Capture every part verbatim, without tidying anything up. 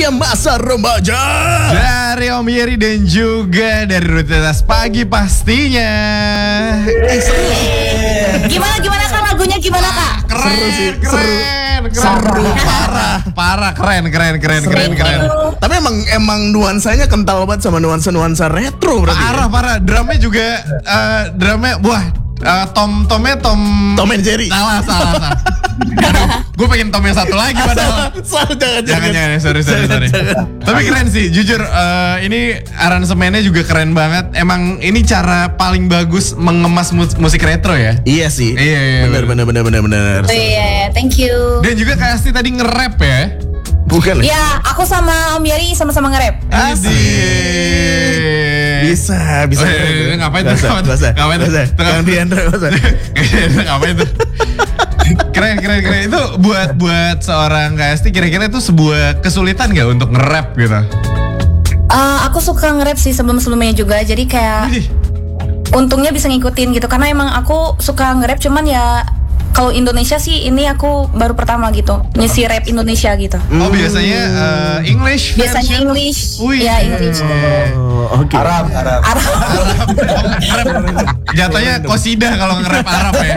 waktunya masa remaja. Dari Om Yeri dan juga dari Rutinitas Pagi pastinya. Eh, seru. Gimana gimana Kak lagunya gimana Kak? Keren, Seru sih, keren, seru. keren, Seru, parah, parah, keren, keren, keren, keren, keren. Tapi emang emang nuansanya kental banget sama nuansa-nuansa retro berarti. Parah, Ya? parah. Drumnya juga, uh, drumnya, wah, uh, tom, tomnya tom. Tom and Jerry. Salah, salah, salah. Gue pengen tom yang satu lagi padahal. Salah, jangan, Jangan, jangan, sorry, sorry, sorry. Tapi keren sih, jujur. Uh, ini aransemennya juga keren banget. Emang ini cara paling bagus mengemas mus- musik retro ya. Iya sih. Iya, iya, bener, bener, bener, bener, bener. Oh iya, thank you. Dan juga Kak Asti tadi nge-rap ya. Bukan. Ya, aku sama Om Yeri sama-sama nge-rap. Asik. Bisa, bisa. Oh, iya, iya, ngapain tuh? Gak usah, gak usah. Ngapain tuh? Gak usah. Yang di Andra, gak usah. Ngapain tuh? Keren, keren, keren. Itu buat buat seorang Kak Asti kira-kira itu sebuah kesulitan gak untuk nge-rap gitu? Uh, aku suka nge-rap sih sebelum-sebelumnya juga. Jadi kayak Widih. untungnya bisa ngikutin gitu. Karena emang aku suka nge-rap cuman ya kalau Indonesia sih ini aku baru pertama gitu ngisi rap Indonesia gitu. Oh biasanya uh, English Biasanya version? English. Wih. Ya English. Oh, oke. Arab, Arab. Arab. Rap. Jatuhnya kosida kalau nge-rap Arab ya.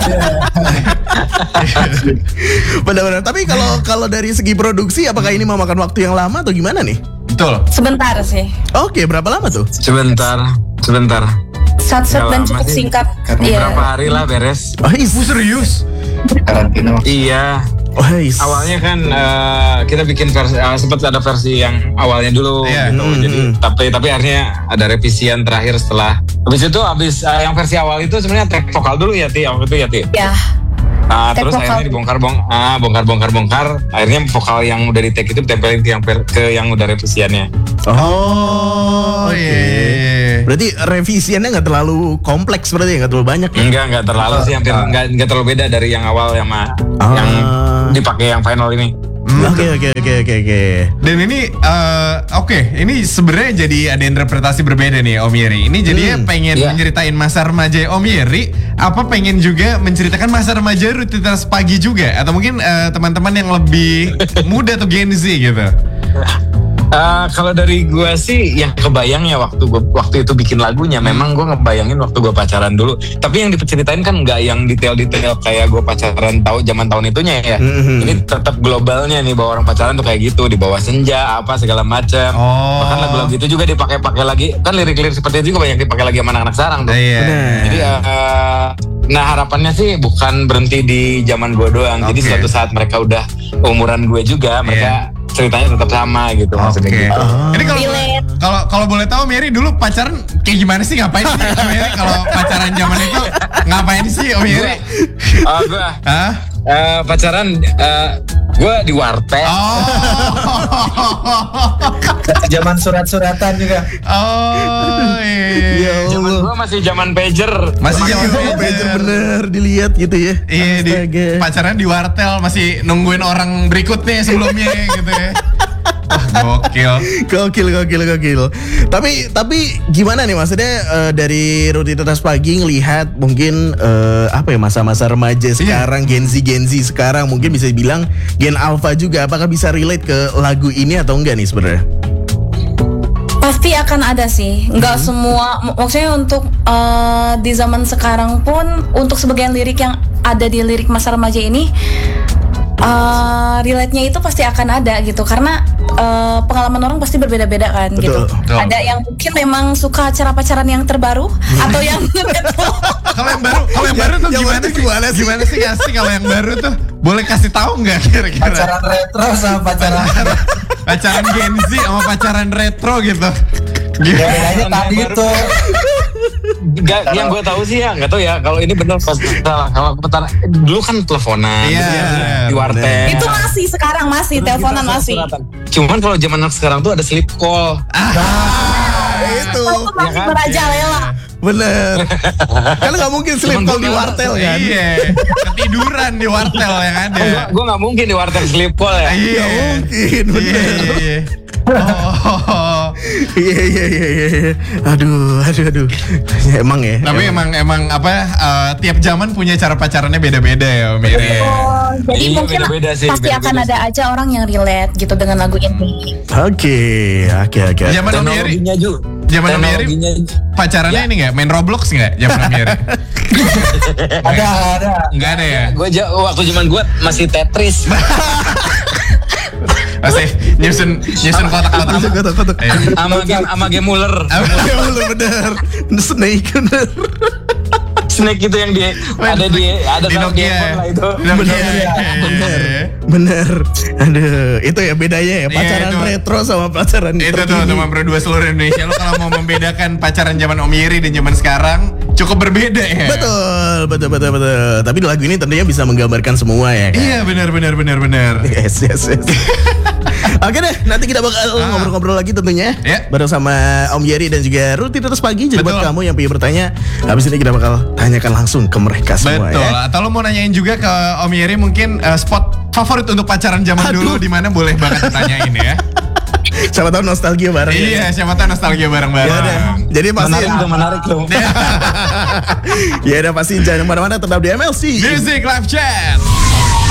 Benar-benar. Tapi kalau kalau dari segi produksi, apakah ini memakan waktu yang lama atau gimana nih? Betul. Sebentar sih. Oke, berapa lama tuh? Sebentar, sebentar. Sat-sat Nggak dan lama cukup sih. singkat. Karena Iya. Berapa hari lah beres. Oh, is. Oh, serius? karantina. Iya. Oh, is. Awalnya kan eh, kita bikin versi, uh, sempat ada versi yang awalnya dulu Iya. gitu. Hmm, Jadi hmm. tapi tapi akhirnya ada revisian terakhir setelah. Habis itu habis uh, yang versi awal itu sebenarnya track vokal dulu ya Ti, waktu itu ya Ti. Ya. Nah, Take terus vokal. akhirnya dibongkar bong ah, bongkar bongkar bongkar. Akhirnya vokal yang udah di take itu ditempelin ke yang per- ke yang udah revisiannya. Oh, oke. iya. Berarti revisiannya nggak terlalu kompleks berarti ya, nggak terlalu banyak ya? Enggak, enggak terlalu sih, hampir enggak enggak terlalu beda dari yang awal yang ma- Ah. yang dipakai yang final ini. Oke, oke, oke, oke, oke. Dan ini eh, oke, ini sebenarnya jadi ada interpretasi berbeda nih Om Yeri. Ini jadinya Hmm, pengen iya. menceritain masa remaja Om Yeri, apa pengen juga menceritakan masa remaja Rutinitas Pagi juga, atau mungkin eh, teman-teman yang lebih muda atau Gen Z gitu. Eh, kalau dari gua sih yang kebayang ya waktu gua waktu itu bikin lagunya, memang gua ngebayangin waktu gua pacaran dulu. Tapi yang diceritain kan nggak yang detail-detail kayak gua pacaran tahu zaman tahun itunya ya. Mhm. Ini tetap globalnya nih, bahwa orang pacaran tuh kayak gitu, di bawah senja apa segala macam. Oh. Bahkan lagu-lagu itu juga dipakai-pakai lagi, kan lirik-lirik seperti itu juga banyak dipakai lagi sama anak-anak sekarang tuh. Iya. Benar. Jadi eh, nah harapannya sih bukan berhenti di zaman gue doang. Jadi Oke. suatu saat mereka udah umuran gue juga, mereka ceritanya tetap sama gitu maksudnya Oke. gitu. Oh. Ini kalau Relate. kalau kalau boleh tahu Mary dulu pacaran kayak gimana sih, ngapain sih Om Yeri kalau pacaran zaman itu ngapain sih Om Yeri? Oh, gue Hah? eh, pacaran eh, gue di warteg. Oh. Zaman surat-suratan juga. Oh. Iya. Zaman gue masih zaman pager. Masih zaman Oh, pager. pager bener dilihat gitu ya. Iya, di, Astaga. pacaran di wartel masih nungguin orang berikutnya sebelumnya gitu ya. Wah, gokil. Gokil, gokil, gokil. Tapi, tapi gimana nih maksudnya eh, dari Rutinitas Pagi ngelihat mungkin eh, apa ya masa-masa remaja sekarang, Gen Z, Gen Z sekarang mungkin bisa dibilang Gen Alpha juga. Apakah bisa relate ke lagu ini atau enggak nih sebenarnya? Pasti akan ada sih. Nggak semua, mak- maksudnya untuk eh, di zaman sekarang pun untuk sebagian lirik yang ada di lirik masa remaja ini eh, relate-nya itu pasti akan ada gitu karena eh, pengalaman orang pasti berbeda-beda kan Betul, gitu. betul. Ada yang mungkin memang suka cara pacaran yang terbaru atau yang Kalau yang baru, kalau yang baru tuh Yang gimana baru sih? gimana sih? Gimana sih nggak sih kalau yang baru tuh? Boleh kasih tahu nggak kira-kira? Pacaran retro sama pacaran. Pacaran Gen Z sama pacaran retro gitu. Ya bedanya tadi itu. Gak, yang gue tahu sih ya nggak tahu ya kalau ini benar pas salah. Kalau pacaran dulu kan teleponan Iya, gitu ya, benar, di warteg. itu masih sekarang masih teleponan masih. Cuman kalau zaman anak sekarang tuh ada sleep call. Itu Itu masih kan? merajalela. bener. Karena nggak mungkin sleep Cuman call gua di tahu. wartel kan. Iya, ketiduran di wartel yang ada. Gue nggak mungkin di warteg sleep call ya. Iya, Nggak mungkin, Iya, bener. iya, iya. Oh, Iya iya iya iya. Aduh, aduh aduh. Ya, emang ya. Tapi emang emang apa uh, tiap zaman punya cara pacarannya beda-beda ya Om Iri. Oh, jadi Iya, mungkin beda-beda sih, pasti beda-beda akan sih. ada aja orang yang relate gitu dengan lagu ini. Oke, oke oke. Zaman Om Iri, Teknologinya juga. zaman Om Iri Teknologinya pacarannya Ya. ini nggak main Roblox nggak zaman Om Iri? Ada, ada. Nggak ada ya. gue waktu zaman gue masih Tetris. Masih nyusun nyusun kotak-kotak. Kotak-kotak. Iya. Sama game sama game Muller. Ya Allah bener. Snake bener. Snake itu yang di ada di ada Di dalam Nokia. game lah itu. Di Nokia. Bener, Iya, bener, iya. bener. Aduh, itu ya bedanya ya pacaran Iya, itu. retro sama pacaran Itu tuh terkini. teman berdua seluruh Indonesia. Lo kalau mau membedakan pacaran zaman Om Iri dan zaman sekarang cukup berbeda ya. Betul, betul, betul, betul. Tapi lagu ini tentunya bisa menggambarkan semua ya kan. Iya benar benar benar benar. Yes, yes, yes. Oke deh, nanti kita bakal Ah. ngobrol-ngobrol lagi tentunya Ya. bareng sama Om Yeri dan juga Rutinitas Pagi. Jadi buat Betul. kamu yang pengen bertanya, habis ini kita bakal tanyakan langsung ke mereka semua Betul. ya. Atau lo mau nanyain juga ke Om Iri mungkin eh, spot favorit untuk pacaran zaman Aduh. dulu di mana boleh banget ditanyain ya. Siapa tahu nostalgia bareng ya. Iya, siapa tahu nostalgia Ya udah. bareng-bareng. Jadi pasti Menarik tuh, menarik tuh. ya udah pasti jangan kemana-mana, tetap di M L C. Music Live Chat.